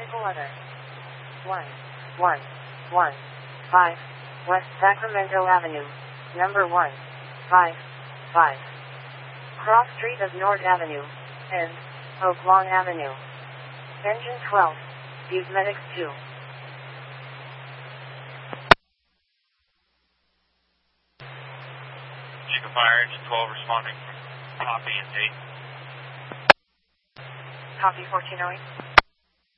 Vehicle other. 1115 West Sacramento Avenue, number 155. Cross Street of North Avenue, and Oak Lawn Avenue. Engine 12, Buse Medics 2. Chico Fire, Engine 12 responding. Copy and date. Copy 1408.